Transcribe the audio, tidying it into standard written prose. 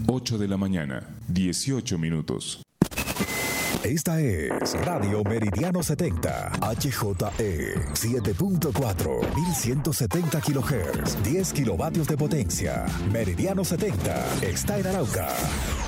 8 de la mañana, 18 minutos. Esta es Radio Meridiano 70, HJE 7.4, 1170 kHz, 10 kilovatios de potencia. Meridiano 70 está en Arauca.